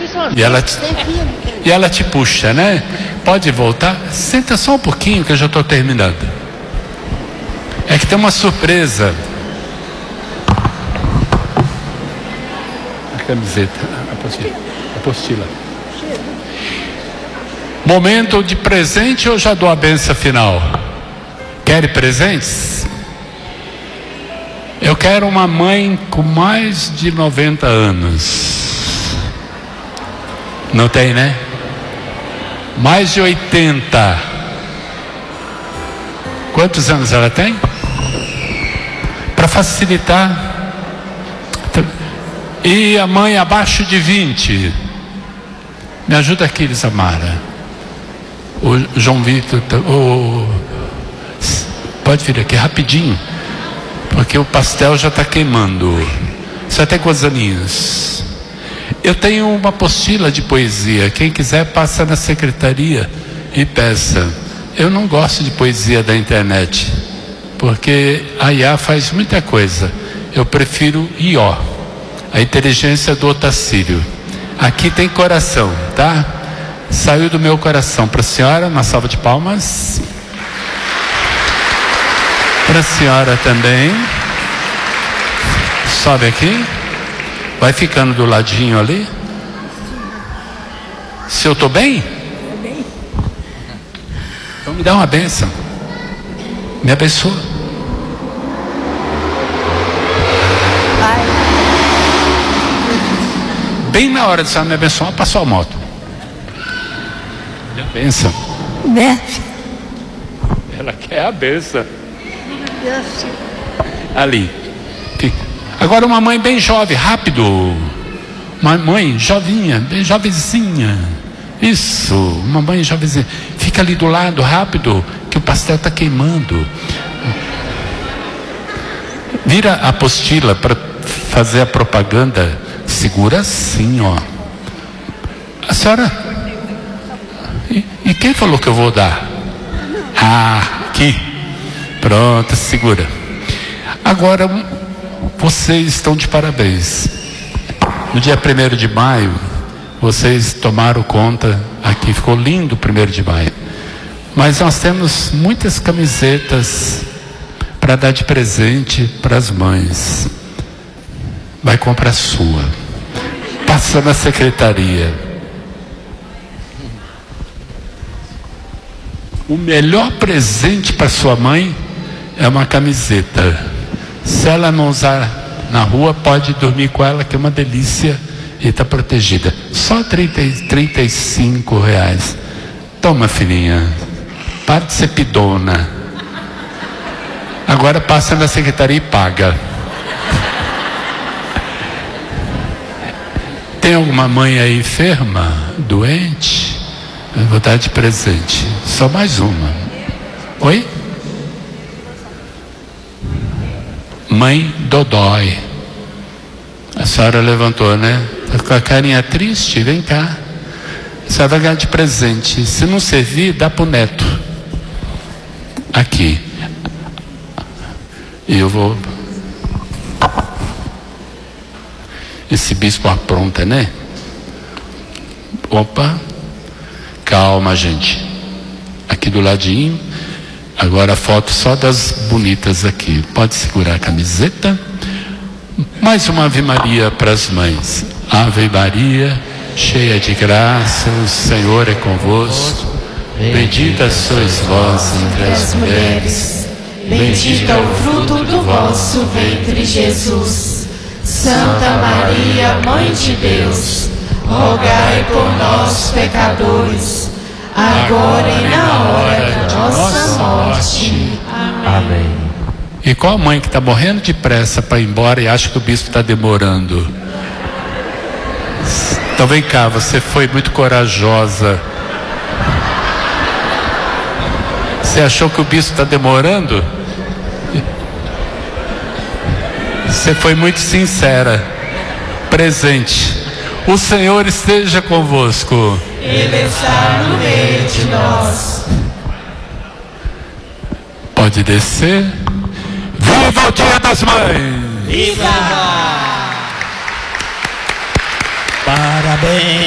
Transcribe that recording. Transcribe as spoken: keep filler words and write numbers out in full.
E ela, te, e ela te puxa, né? Pode voltar? Senta só um pouquinho que eu já estou terminando. É que tem uma surpresa. A camiseta, a apostila. A apostila. Momento de presente ou já dou a benção final? Querem presentes? Eu quero uma mãe com mais de noventa anos. Não tem, né? Mais de oitenta. Quantos anos ela tem? Para facilitar. E a mãe abaixo de vinte. Me ajuda aqui, Lisamara. O João Vitor, o... pode vir aqui rapidinho, porque o pastel já está queimando. Você tem quantos aninhos? Eu tenho uma apostila de poesia. Quem quiser passa na secretaria e peça. Eu não gosto de poesia da internet, porque a I A faz muita coisa. Eu prefiro I O, a inteligência do Otacílio. Aqui tem coração, tá? Saiu do meu coração. Para a senhora, uma salva de palmas. Para a senhora também. Sobe aqui. Vai ficando do ladinho ali. Se eu estou bem? Bem. Então me dá uma bênção. Me abençoa. Vai. Bem na hora de você me abençoar, passou a moto. Me abençoa. Bênção. Ela quer a benção. Ali. Agora uma mãe bem jovem, rápido. Uma mãe jovinha, bem jovenzinha. Isso, uma mãe jovenzinha. Fica ali do lado, rápido, que o pastel está queimando. Vira a apostila para fazer a propaganda. Segura assim, ó. A senhora... E, e quem falou que eu vou dar? Ah, aqui. Pronto, segura. Agora... vocês estão de parabéns. No dia primeiro de maio, vocês tomaram conta. Aqui ficou lindo o primeiro de maio. Mas nós temos muitas camisetas para dar de presente para as mães. Vai comprar a sua. Passa na secretaria. O melhor presente para sua mãe é uma camiseta. Se ela não usar na rua, pode dormir com ela, que é uma delícia e está protegida. Só trinta, trinta e cinco reais. Toma, filhinha. Para de ser pidona. Agora passa na secretaria e paga. Tem alguma mãe aí enferma, doente? Eu vou dar de presente. Só mais uma. Oi? Mãe Dodói. A senhora levantou, né? Tá com a carinha triste? Vem cá. A senhora vai ganhar de presente. Se não servir, dá pro neto. Aqui. E eu vou... Esse bispo apronta, né? Opa. Calma, gente. Aqui do ladinho. Agora a foto só das bonitas aqui. Pode segurar a camiseta. Mais uma Ave Maria para as mães. Ave Maria, cheia de graça, o Senhor é convosco. Bendita sois vós entre as mulheres. Bendito é o fruto do vosso ventre, Jesus. Santa Maria, Mãe de Deus, rogai por nós, pecadores, agora e na hora da nossa morte. Amém. E qual a mãe que está morrendo de pressa para ir embora e acha que o bispo está demorando? Então vem cá, você foi muito corajosa. Você achou que o bispo está demorando? Você foi muito sincera. Presente. O Senhor esteja convosco. Ele está no meio de nós. Pode descer. Viva o Dia das Mães! Viva! Parabéns!